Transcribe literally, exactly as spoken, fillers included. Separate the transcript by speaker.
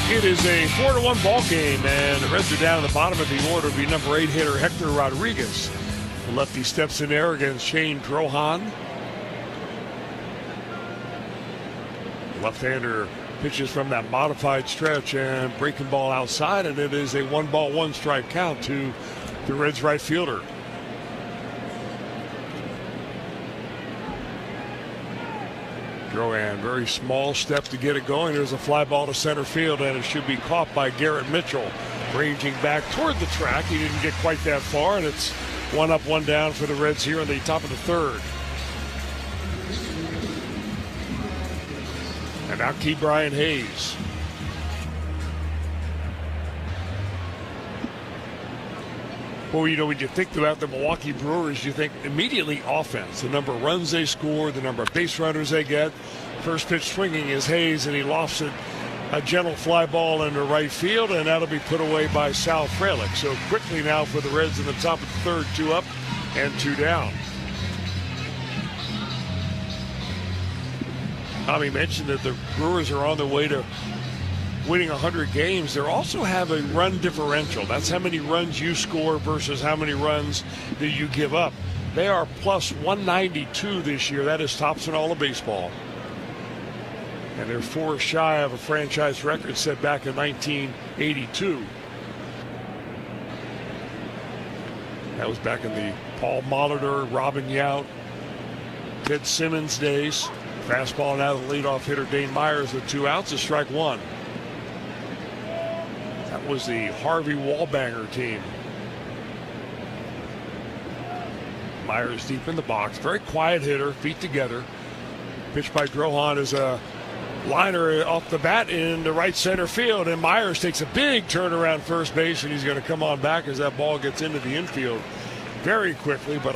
Speaker 1: It is a four to one ball game, and the Reds are down at the bottom of the order. Be number eight hitter Hector Rodriguez. The lefty steps in there against Shane Drohan. Left-hander pitches from that modified stretch and breaking ball outside, and it is a one ball, one strike count to the Reds right fielder. Drohan, very small step to get it going. There's a fly ball to center field, and it should be caught by Garrett Mitchell. Ranging back toward the track. He didn't get quite that far, and it's one up, one down for the Reds here in the top of the third. And now Key Brian Hayes. Well, you know, when you think about the Milwaukee Brewers, you think immediately offense. The number of runs they score, the number of base runners they get. First pitch swinging is Hayes, and he lofts it, a gentle fly ball into right field, and that'll be put away by Sal Frelick. So quickly now for the Reds in the top of the third, two up and two down. Tommy mentioned that the Brewers are on their way to winning one hundred games. They also have a run differential. That's how many runs you score versus how many runs that you give up. They are plus one ninety-two this year. That is tops in all of baseball. And they're four shy of a franchise record set back in nineteen eighty-two. That was back in the Paul Molitor, Robin Yount, Ted Simmons days. Fastball now to the leadoff hitter Dane Myers with two outs, a strike one. That was the Harvey Wallbanger team. Myers deep in the box. Very quiet hitter, feet together. Pitch by Drohan is a liner off the bat in the right center field, and Myers takes a big turn around first base, and he's going to come on back as that ball gets into the infield very quickly. But